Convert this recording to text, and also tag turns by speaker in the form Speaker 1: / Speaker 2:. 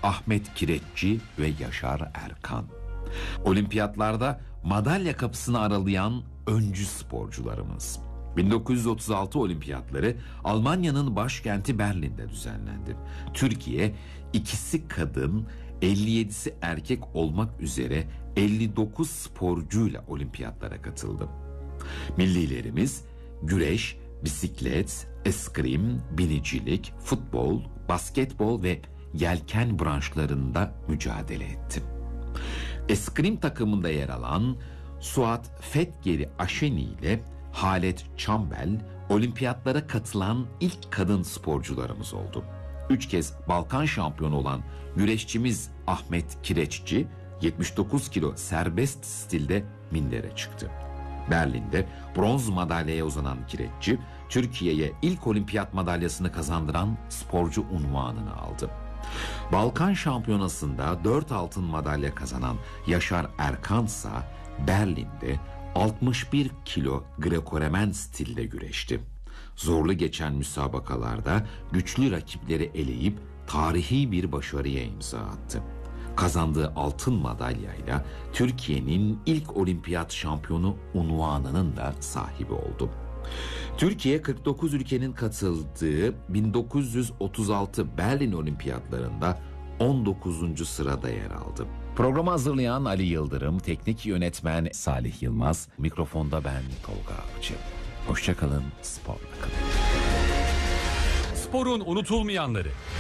Speaker 1: Ahmet Kireççi ve Yaşar Erkan. Olimpiyatlarda madalya kapısını aralayan öncü sporcularımız. 1936 olimpiyatları Almanya'nın başkenti Berlin'de düzenlendi. Türkiye, ikisi kadın, 57'si erkek olmak üzere 59 sporcuyla olimpiyatlara katıldı. Millilerimiz güreş, bisiklet, eskrim, binicilik, futbol, basketbol ve yelken branşlarında mücadele etti. Eskrim takımında yer alan Suat Fetgeri Aşeni ile Halet Çambel, olimpiyatlara katılan ilk kadın sporcularımız oldu. 3 kez Balkan şampiyonu olan güreşçimiz Ahmet Kireççi, 79 kilo serbest stilde mindere çıktı. Berlin'de bronz madalyaya uzanan Kireççi, Türkiye'ye ilk olimpiyat madalyasını kazandıran sporcu unvanını aldı. Balkan şampiyonasında 4 altın madalya kazanan Yaşar Erkansa Berlin'de 61 kilo Greco-Romen stilde güreşti. Zorlu geçen müsabakalarda güçlü rakipleri eleyip tarihi bir başarıya imza attı. Kazandığı altın madalyayla Türkiye'nin ilk olimpiyat şampiyonu unvanının da sahibi oldu. Türkiye 49 ülkenin katıldığı 1936 Berlin Olimpiyatlarında 19. sırada yer aldı. Programı hazırlayan Ali Yıldırım, teknik yönetmen Salih Yılmaz, mikrofonda ben Tolga Avcı. Hoşça kalın, sporla kalın.
Speaker 2: Sporun unutulmayanları.